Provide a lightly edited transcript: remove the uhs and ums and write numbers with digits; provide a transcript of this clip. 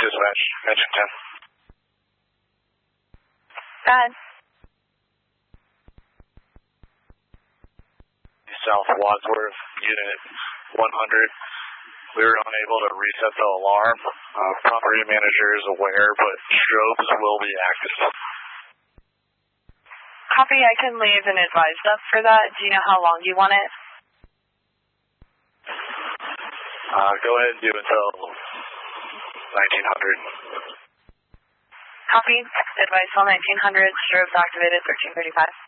Dispatch, mention 10. Go ahead. South Wadsworth, Unit 100. We were unable to reset the alarm. Property manager is aware, but strobes will be active. Copy, I can leave an advise up for that. Do you know how long you want it? Go ahead and do until 1900. Copy. Advice till 1900. Strobes activated 1335.